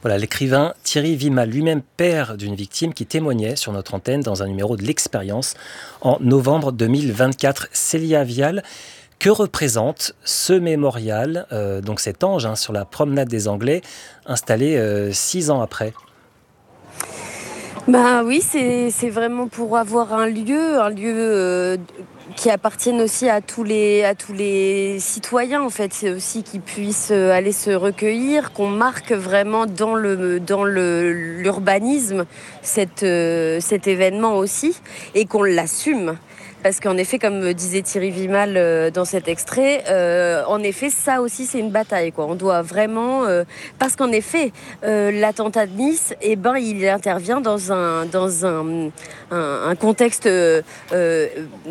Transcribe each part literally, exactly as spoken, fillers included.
Voilà, l'écrivain Thierry Vimal, lui-même père d'une victime, qui témoignait sur notre antenne dans un numéro de l'Expérience en novembre deux mille vingt-quatre. Célia Vial, que représente ce mémorial, euh, donc cet ange hein, sur la promenade des Anglais, installé euh, six ans après? Bah oui, c'est, c'est vraiment pour avoir un lieu, un lieu euh, qui appartienne aussi à tous les, à tous les citoyens en fait. C'est aussi qu'ils puissent aller se recueillir, qu'on marque vraiment dans le, dans le, l'urbanisme cette, euh, cet événement aussi et qu'on l'assume. Parce qu'en effet, comme disait Thierry Vimal euh, dans cet extrait, euh, en effet, ça aussi, c'est une bataille, quoi. On doit vraiment... Euh, parce qu'en effet, euh, l'attentat de Nice, eh ben, il intervient dans un, dans un, un, un contexte euh, euh,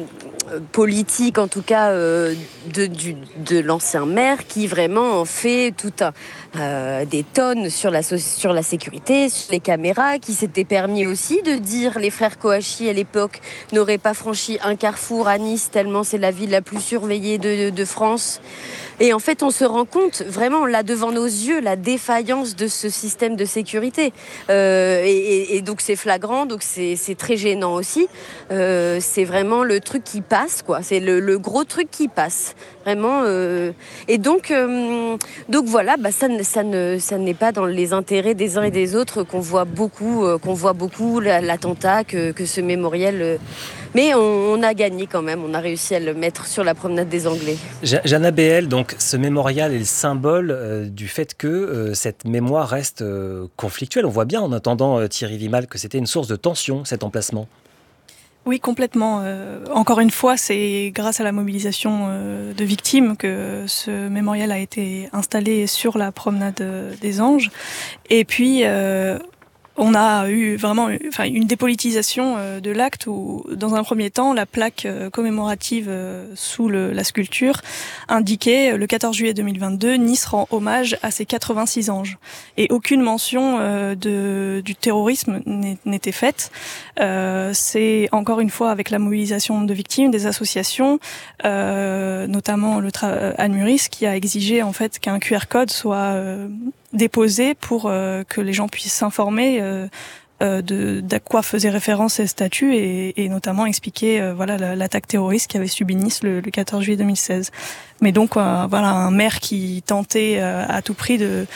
politique, en tout cas, euh, de, du, de l'ancien maire, qui vraiment en fait tout un, euh, des tonnes sur la, sur la sécurité, sur les caméras, qui s'était permis aussi de dire les frères Kouachi, à l'époque, n'auraient pas franchi un carrefour à Nice, tellement c'est la ville la plus surveillée de, de France. Et en fait, on se rend compte, vraiment, là, devant nos yeux, la défaillance de ce système de sécurité. Euh, et, et, et donc, c'est flagrant, donc c'est, c'est très gênant aussi. Euh, c'est vraiment le truc qui passe, quoi. C'est le, le gros truc qui passe, vraiment. Euh, et donc, euh, donc voilà, bah, ça, ça, ne, ça n'est pas dans les intérêts des uns et des autres qu'on voit beaucoup, euh, qu'on voit beaucoup l'attentat, que, que ce mémorial... Euh, mais on, on a gagné quand même, on a réussi à le mettre sur la promenade des Anglais. Jana Béhel, donc ce mémorial est le symbole euh, du fait que euh, cette mémoire reste euh, conflictuelle. On voit bien en entendant euh, Thierry Vimal que c'était une source de tension, cet emplacement. Oui, complètement. Euh, encore une fois, c'est grâce à la mobilisation euh, de victimes que ce mémorial a été installé sur la promenade des Anges. Et puis... Euh, On a eu vraiment enfin, une dépolitisation euh, de l'acte où, dans un premier temps, la plaque euh, commémorative euh, sous le, la sculpture indiquait euh, le quatorze juillet deux mille vingt-deux, Nice rend hommage à ses quatre-vingt-six anges. Et aucune mention euh, de, du terrorisme n'était faite. Euh, c'est encore une fois avec la mobilisation de victimes, des associations, euh, notamment le tra- Anne Muris, qui a exigé en fait qu'un Q R code soit euh, déposé pour euh, que les gens puissent s'informer euh, euh, de d'à quoi faisaient référence ces statuts et, et notamment expliquer euh, voilà l'attaque terroriste qu'avait subi Nice le, le quatorze juillet deux mille seize. Mais donc euh, voilà un maire qui tentait euh, à tout prix de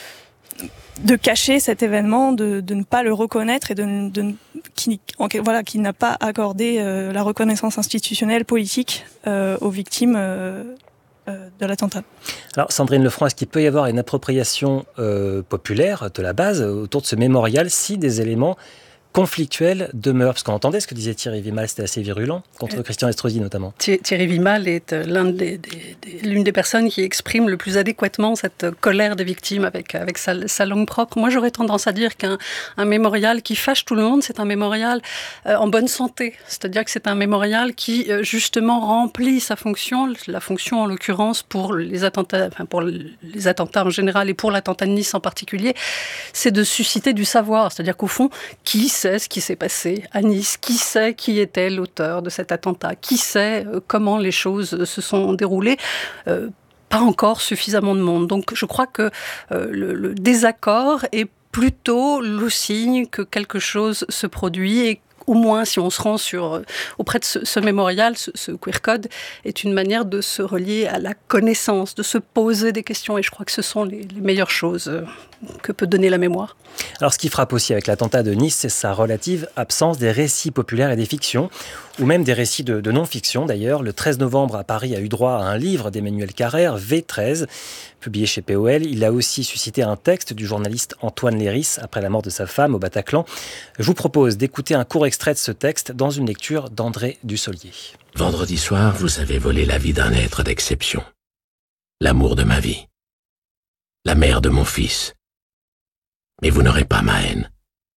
de cacher cet événement, de, de ne pas le reconnaître et de, de qui en, voilà qui n'a pas accordé euh, la reconnaissance institutionnelle politique euh, aux victimes euh, de l'attentat. Alors Sandrine Lefranc, est-ce qu'il peut y avoir une appropriation euh, populaire de la base autour de ce mémorial si des éléments conflictuels demeurent? Parce qu'on entendait ce que disait Thierry Vimal, c'était assez virulent, contre euh, Christian Estrosi notamment. Thierry Vimal est l'un des, des, des, l'une des personnes qui exprime le plus adéquatement cette colère des victimes avec, avec sa, sa langue propre. Moi, j'aurais tendance à dire qu'un un mémorial qui fâche tout le monde, c'est un mémorial euh, en bonne santé. C'est-à-dire que c'est un mémorial qui, euh, justement, remplit sa fonction, la fonction, en l'occurrence, pour les attentats, enfin, pour les attentats en général et pour l'attentat de Nice en particulier, c'est de susciter du savoir. C'est-à-dire qu'au fond, qui sait ce qui s'est passé à Nice, qui sait qui était l'auteur de cet attentat, qui sait euh, comment les choses se sont déroulées, euh, pas encore suffisamment de monde. Donc je crois que euh, le, le désaccord est plutôt le signe que quelque chose se produit et au moins, si on se rend sur, auprès de ce, ce mémorial, ce, ce Q R code est une manière de se relier à la connaissance, de se poser des questions. Et je crois que ce sont les, les meilleures choses que peut donner la mémoire. Alors, ce qui frappe aussi avec l'attentat de Nice, c'est sa relative absence des récits populaires et des fictions, ou même des récits de, de non-fiction. D'ailleurs, le treize novembre, à Paris, a eu droit à un livre d'Emmanuel Carrère, V treize, publié chez P O L. Il a aussi suscité un texte du journaliste Antoine Léris, après la mort de sa femme au Bataclan. Je vous propose d'écouter un court extrait de ce texte dans une lecture d'André Dussolier. Vendredi soir, vous avez volé la vie d'un être d'exception. L'amour de ma vie. La mère de mon fils. Mais vous n'aurez pas ma haine.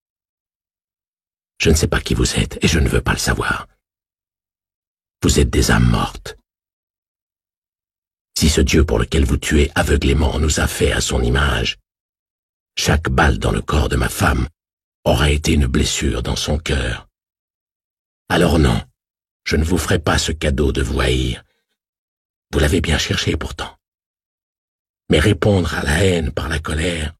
Je ne sais pas qui vous êtes et je ne veux pas le savoir. Vous êtes des âmes mortes. Si ce Dieu pour lequel vous tuez aveuglément nous a fait à son image, chaque balle dans le corps de ma femme aura été une blessure dans son cœur. Alors non, je ne vous ferai pas ce cadeau de vous haïr. Vous l'avez bien cherché pourtant. Mais répondre à la haine par la colère,